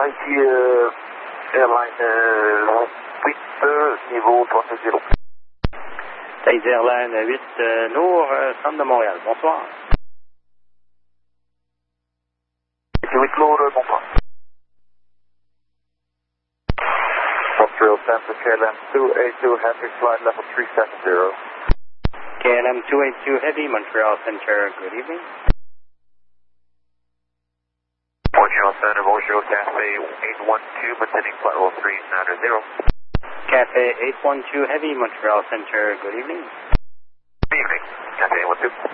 ici Airline 8, niveau 360. Tahiti Airline 8, Nour, centre de Montréal. Bonsoir. 8 Nour, bonsoir. Montreal Center, KLM 282, Happy Flight Level 370. KLM 282 Heavy, Montreal Center, good evening. Montreal Center, Bonjour, Cafe 812, maintaining flight level 390. Cafe 812 Heavy, Montreal Center, good evening. Good evening, Cafe 812.